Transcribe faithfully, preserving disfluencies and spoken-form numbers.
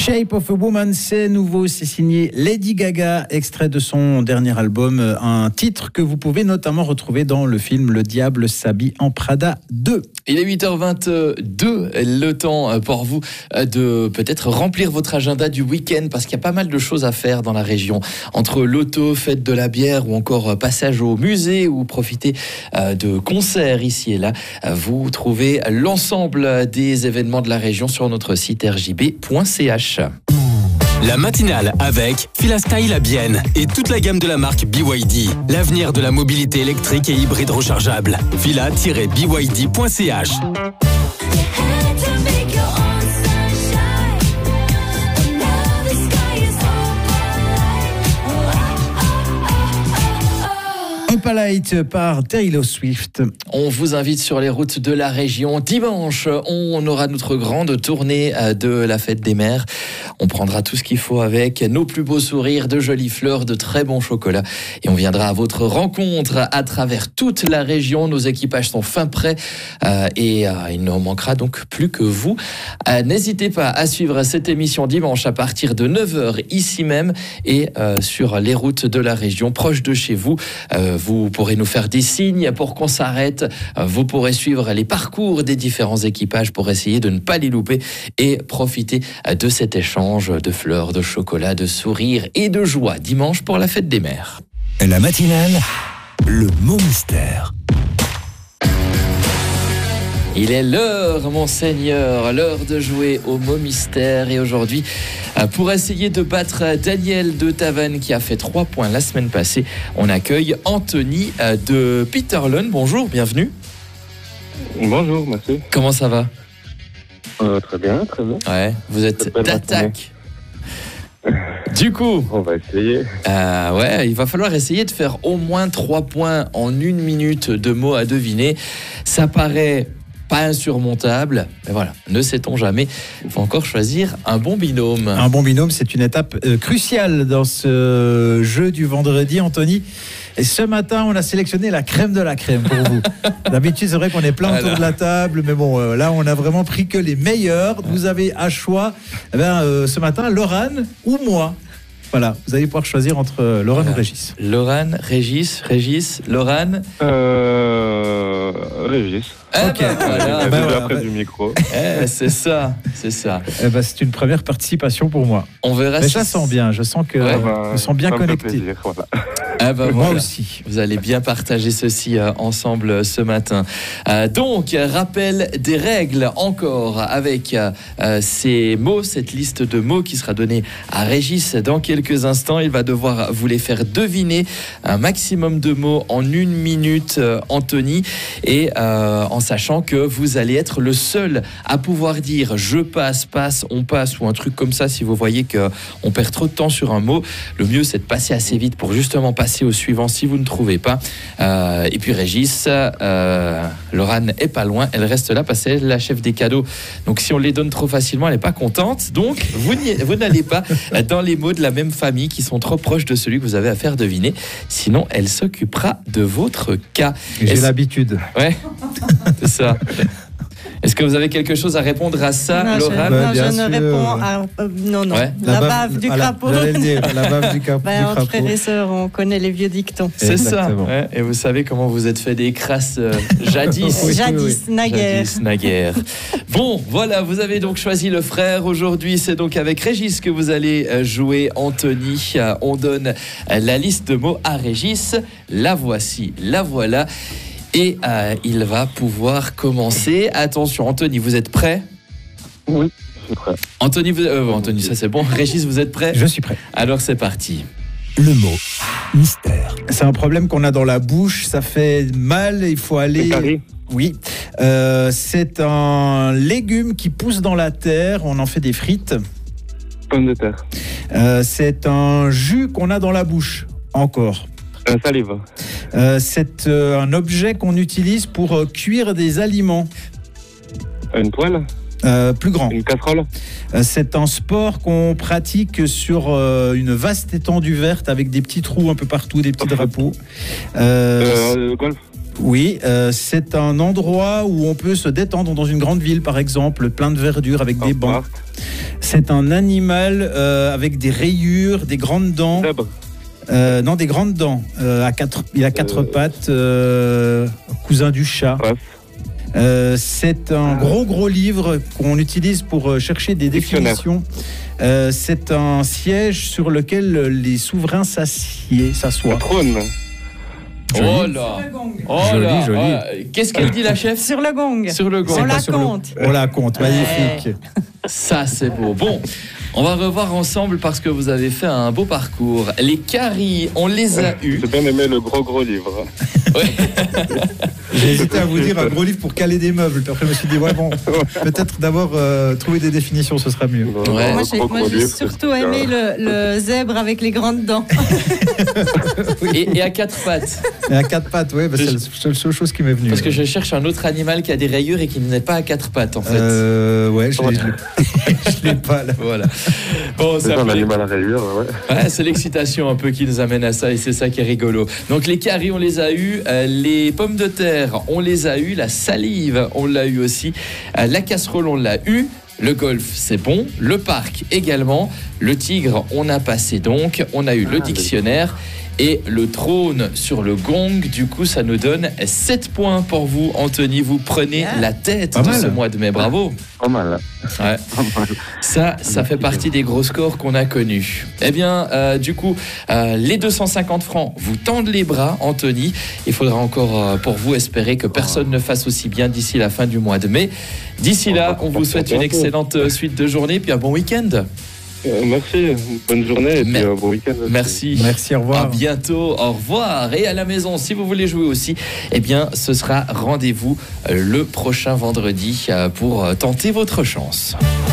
Shape of a Woman, c'est nouveau, c'est signé Lady Gaga, extrait de son dernier album, un titre que vous pouvez notamment retrouver dans le film Le Diable s'habille en Prada deux. Il est huit heures vingt-deux, le temps pour vous de peut-être remplir votre agenda du week-end parce qu'il y a pas mal de choses à faire dans la région. Entre l'auto, fête de la bière ou encore passage au musée ou profiter de concerts ici et là, vous trouvez l'ensemble des événements de la région sur notre site r j b point c h. La matinale avec Filastyle à Bienne et toute la gamme de la marque B Y D. L'avenir de la mobilité électrique et hybride rechargeable. fila tiret b y d point c h. Light par Taylor Swift. On vous invite sur les routes de la région. Dimanche, on aura notre grande tournée de la fête des mères. On prendra tout ce qu'il faut avec nos plus beaux sourires, de jolies fleurs, de très bons chocolats. Et on viendra à votre rencontre à travers toute la région. Nos équipages sont fin prêts euh, et euh, il ne manquera donc plus que vous. Euh, n'hésitez pas à suivre cette émission dimanche à partir de neuf heures ici même et euh, sur les routes de la région, proche de chez vous. Euh, vous Vous pourrez nous faire des signes pour qu'on s'arrête. Vous pourrez suivre les parcours des différents équipages pour essayer de ne pas les louper et profiter de cet échange de fleurs, de chocolat, de sourires et de joie dimanche pour la fête des mères. La matinale, le mot mystère. Il est l'heure, mon Seigneur, l'heure de jouer au mot mystère. Et aujourd'hui, pour essayer de battre Daniel de Tavannes qui a fait trois points la semaine passée, on accueille Anthony de Peterlon. Bonjour, bienvenue. Bonjour, merci. Comment ça va ? euh, Très bien, très bien. Ouais, vous êtes d'attaque. Du coup, on va essayer. Euh, ouais, il va falloir essayer de faire au moins trois points en une minute de mots à deviner. Ça paraît pas insurmontable, mais voilà, ne sait-on jamais. Il faut encore choisir un bon binôme. Un bon binôme, c'est une étape euh, cruciale dans ce jeu du vendredi, Anthony. Et ce matin, on a sélectionné la crème de la crème pour vous. D'habitude, c'est vrai qu'on est plein autour voilà. de la table, mais bon, euh, là, on a vraiment pris que les meilleurs. Vous avez à choix, eh ben, euh, ce matin, Laurane ou moi. Voilà, vous allez pouvoir choisir entre euh, Laurane voilà. ou Régis. Laurane, Régis, Régis, Laurane. Euh, Régis. Eh ok, ben, voilà. Eh ben, voilà, près bah, du micro. Eh, c'est ça, c'est ça. Eh ben, c'est une première participation pour moi. On verra. Mais si je la sens bien, je sens que ouais. bah, je sens bien connecté. Voilà. Ah bah moi voilà. aussi. Vous allez bien partager ceci euh, ensemble euh, ce matin. Euh, donc, rappel des règles encore avec euh, ces mots, cette liste de mots qui sera donnée à Régis dans quelques instants. Il va devoir vous les faire deviner, un maximum de mots en une minute, euh, Anthony, et euh, en sachant que vous allez être le seul à pouvoir dire je passe, passe, on passe ou un truc comme ça. Si vous voyez qu'on perd trop de temps sur un mot, le mieux c'est de passer assez vite pour justement passer au suivant si vous ne trouvez pas. Euh, et puis Régis, euh, Laurane est pas loin, elle reste là parce qu'elle est la chef des cadeaux. Donc si on les donne trop facilement, elle n'est pas contente. Donc vous, vous n'allez pas dans les mots de la même famille qui sont trop proches de celui que vous avez à faire deviner. Sinon, elle s'occupera de votre cas. J'ai Est-ce... l'habitude. Ouais, c'est ça. Est-ce que vous avez quelque chose à répondre à ça, non, Laurane? je, non, bah, je sûr. ne réponds à... Euh, non, non. Ouais. La, la bave, bave du voilà, crapaud. J'allais le dire, la bave du, cap, bah, du entre crapaud. frères et sœurs, on connaît les vieux dictons. C'est Exactement. ça. Ouais. Et vous savez comment vous êtes fait des crasses euh, jadis. oui, jadis, oui. naguère. Jadis, naguère. Bon, voilà, vous avez donc choisi le frère. Aujourd'hui, c'est donc avec Régis que vous allez jouer, Anthony. On donne la liste de mots à Régis. La voici, la voilà. Et euh, il va pouvoir commencer. Attention, Anthony, vous êtes prêt ? Oui, je suis prêt. Anthony, vous... euh, Anthony, ça c'est bon. Régis, vous êtes prêt ? Je suis prêt. Alors c'est parti. Le mot mystère. C'est un problème qu'on a dans la bouche, ça fait mal, il faut aller... Carré. Oui, euh, c'est un légume qui pousse dans la terre, on en fait des frites. Pomme de terre. Euh, c'est un jus qu'on a dans la bouche, encore. Euh, salive. Euh, c'est euh, un objet qu'on utilise pour euh, cuire des aliments. Une poêle. Euh, plus grand. Une casserole. Euh, c'est un sport qu'on pratique sur euh, une vaste étendue verte avec des petits trous un peu partout, des petits drapeaux. Euh, Euh, golf. Oui, euh, c'est un endroit où on peut se détendre dans une grande ville, par exemple, plein de verdure avec des bancs. C'est un animal euh, avec des rayures, des grandes dents. Zèbre. Euh, non, des grandes dents. Euh, à quatre, il a quatre Euh. pattes, euh, cousin du chat. Bref. Euh, c'est un gros gros livre qu'on utilise pour euh, chercher des Dictionnaire. définitions. Euh, c'est un siège sur lequel euh, les souverains s'assiedent, s'assoient. Trône. Joli. Oh là. Oh Joli, là. joli. Oh là. Qu'est-ce qu'elle dit, la chef? Sur le gong. Sur le gong. On C'est la pas sur le- compte. On la compte, magnifique. Ça, c'est beau. Bon, on va revoir ensemble parce que vous avez fait un beau parcours. Les caries, on les a eus. J'ai bien aimé le gros gros livre. J'ai hésité à vous dire un gros livre pour caler des meubles. Puis après, je me suis dit, ouais, bon, peut-être d'abord euh, trouver des définitions, ce sera mieux. Ouais. Moi, Le j'ai, gros, moi, gros j'ai livre, surtout c'est- aimé le, le zèbre avec les grandes dents. Et, et à quatre pattes. Et à quatre pattes, ouais, bah, c'est la seule, seule chose qui m'est venue. Parce que je cherche un autre animal qui a des rayures et qui n'est pas à quatre pattes, en fait. Euh, ouais, je l'ai, je l'ai- je l'ai pas là. Voilà. Bon, C'est ça un fait- animal à rayures, ouais. Ouais, c'est l'excitation un peu qui nous amène à ça et c'est ça qui est rigolo. Donc les caries, on les a eus, euh, les pommes de terre, on les a eus, la salive, on l'a eu aussi, euh, la casserole, on l'a eu. Le golf, c'est bon. Le parc également. Le tigre, on a passé donc. On a eu le dictionnaire et le trône sur le gong. Du coup, ça nous donne sept points pour vous, Anthony. Vous prenez Bien. la tête Pas de mal. ce mois de mai. Bravo. Pas mal. Ouais. Pas mal. Ça, ça fait partie des gros scores qu'on a connus. Eh bien, euh, du coup, euh, les deux cent cinquante francs vous tendent les bras, Anthony. Il faudra encore, euh, pour vous, espérer que personne ne fasse aussi bien d'ici la fin du mois de mai. D'ici là, on vous souhaite une excellente euh, suite de journée, puis un bon week-end. Euh, merci, bonne journée et puis Mer- euh, bon week-end. aussi. Merci. Merci, au À revoir. bientôt, au revoir. Et à la maison, si vous voulez jouer aussi, eh bien, ce sera rendez-vous euh, le prochain vendredi euh, pour euh, tenter votre chance.